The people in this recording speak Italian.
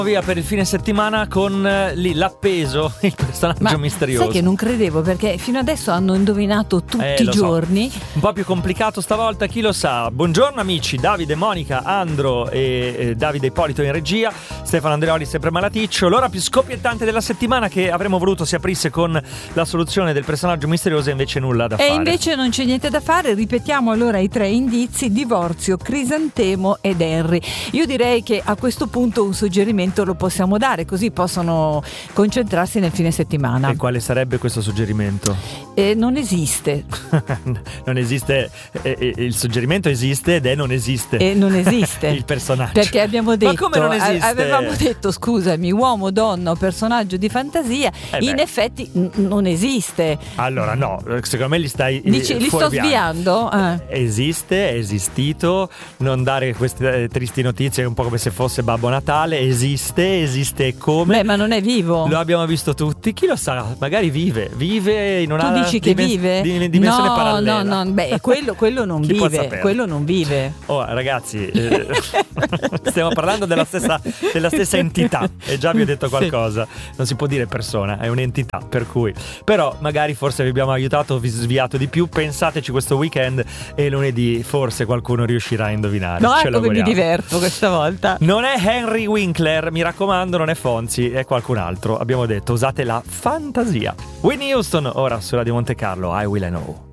Via per il fine settimana con l'appeso, il personaggio misterioso. Sai che non credevo, perché fino adesso hanno indovinato tutti i giorni. So. Un po' più complicato stavolta, chi lo sa. Buongiorno amici, Davide, Monica, Andro e Davide Ippolito in regia, Stefano Andreoli sempre malaticcio. L'ora più scoppiettante della settimana, che avremmo voluto si aprisse con la soluzione del personaggio misterioso, e invece nulla da fare. E invece non c'è niente da fare. Ripetiamo allora i 3 indizi: divorzio, Crisantemo ed Henry. Io direi che a questo punto un suggerimento lo possiamo dare, così possono concentrarsi nel fine settimana. E quale sarebbe questo suggerimento? Non esiste. Non esiste, il suggerimento esiste ed non esiste. E non esiste il personaggio. Perché abbiamo detto, ma come non esiste? Avevamo detto, scusami, uomo, donna o personaggio di fantasia. In effetti non esiste. Allora no, secondo me li stai li sto sviando. Esiste, è esistito. Non dare queste tristi notizie, è un po' come se fosse Babbo Natale. Esiste come? Beh, ma non è vivo. Lo abbiamo visto tutti, chi lo sa, magari vive in una dici che vive? Dimensione parallela. No, beh, quello non vive. Quello non vive. Oh, ragazzi, stiamo parlando della stessa entità, e già vi ho detto qualcosa. Non si può dire persona, è un'entità, per cui. Però magari forse vi abbiamo aiutato, vi sviato di più. Pensateci questo weekend, e lunedì forse qualcuno riuscirà a indovinare. No, come mi diverto questa volta. Non è Henry Winkler, mi raccomando, non è Fonzi, è qualcun altro. Abbiamo detto, usate la fantasia. Whitney Houston, ora su Radio Monte Carlo, I Will I Know.